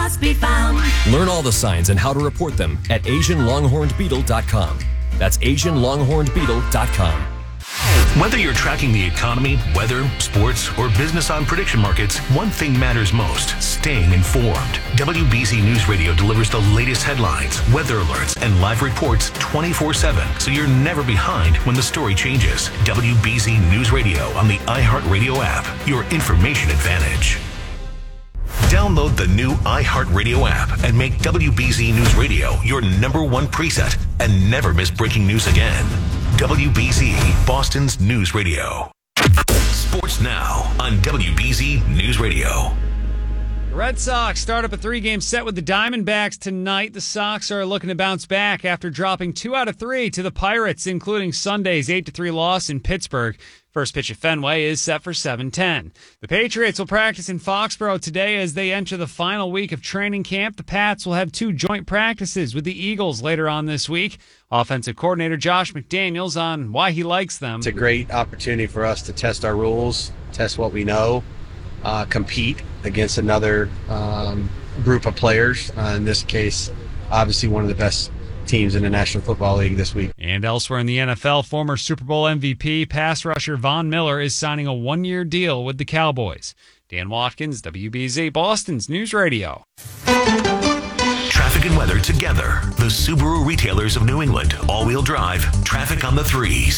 must be found. Learn all the signs and how to report them at AsianLonghornedBeetle.com. That's AsianLonghornedBeetle.com. Whether you're tracking the economy, weather, sports, or business on prediction markets, one thing matters most: staying informed. WBZ News Radio delivers the latest headlines, weather alerts, and live reports 24/7, so you're never behind when the story changes. WBZ News Radio on the iHeartRadio app, your information advantage. Download the new iHeartRadio app and make WBZ News Radio your #1 preset and never miss breaking news again. WBZ, Boston's News Radio. Sports now on WBZ News Radio. The Red Sox start up a 3-game set with the Diamondbacks tonight. The Sox are looking to bounce back after dropping 2 out of 3 to the Pirates, including Sunday's 8-3 loss in Pittsburgh. First pitch at Fenway is set for 7:10. The Patriots will practice in Foxborough today as they enter the final week of training camp. The Pats will have 2 joint practices with the Eagles later on this week. Offensive coordinator Josh McDaniels on why he likes them. It's a great opportunity for us to test our rules, test what we know, compete against another group of players. In this case, obviously one of the best teams in the National Football League this week. And elsewhere in the NFL, former Super Bowl MVP pass rusher Von Miller is signing a 1-year deal with the Cowboys. Dan Watkins, WBZ, Boston's News Radio. Traffic and weather together. The Subaru retailers of New England. All-wheel drive. Traffic on the 3s.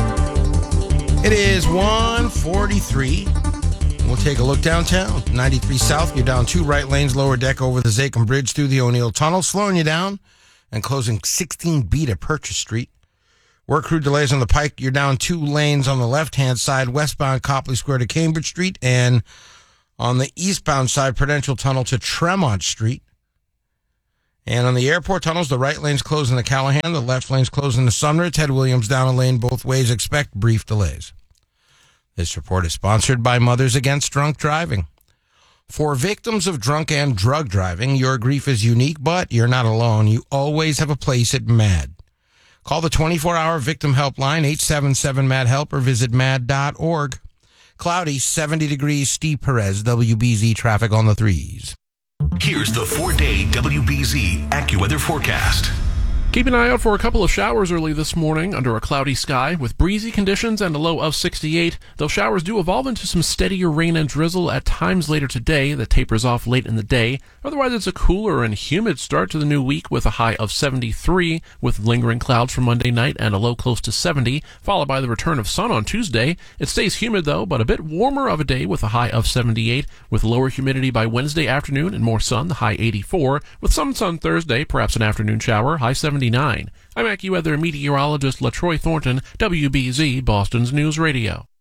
It is 1:43. We'll take a look downtown. 93 South, you're down 2 right lanes, lower deck over the Zachem Bridge through the O'Neill Tunnel, slowing you down and closing 16B to Purchase Street. Work crew delays on the Pike. You're down 2 lanes on the left-hand side, westbound Copley Square to Cambridge Street, and on the eastbound side, Prudential Tunnel to Tremont Street. And on the airport tunnels, the right lane's closing to Callahan, the left lane's closing to Sumner. Ted Williams down a lane both ways. Expect brief delays. This report is sponsored by Mothers Against Drunk Driving. For victims of drunk and drug driving, your grief is unique, but you're not alone. You always have a place at MAD. Call the 24-hour victim helpline, 877-MAD-HELP, or visit mad.org. Cloudy, 70 degrees, Steve Perez, WBZ traffic on the 3s. Here's the 4-day WBZ AccuWeather forecast. Keep an eye out for a couple of showers early this morning under a cloudy sky with breezy conditions and a low of 68. Those showers do evolve into some steadier rain and drizzle at times later today that tapers off late in the day. Otherwise, it's a cooler and humid start to the new week with a high of 73 with lingering clouds for Monday night and a low close to 70, followed by the return of sun on Tuesday. It stays humid, though, but a bit warmer of a day with a high of 78 with lower humidity by Wednesday afternoon and more sun, the high 84, with some sun Thursday, perhaps an afternoon shower, high 79. I'm AccuWeather meteorologist LaTroy Thornton, WBZ, Boston's News Radio.